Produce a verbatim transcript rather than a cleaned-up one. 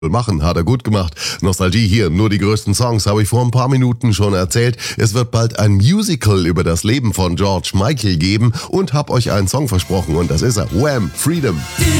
machen, hat er gut gemacht. Nostalgie hier, nur die größten Songs, habe ich vor ein paar Minuten schon erzählt. Es wird bald ein Musical über das Leben von George Michael geben und hab euch einen Song versprochen und das ist er. Wham! Freedom.